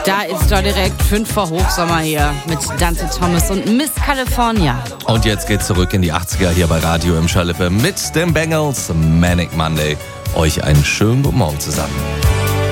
Da ist doch direkt 5 vor Hochsommer hier mit Dante Thomas und Miss California. Und jetzt geht's zurück in die 80er hier bei Radio im Schalippe mit den Bengals Manic Monday. Euch einen schönen guten Morgen zusammen.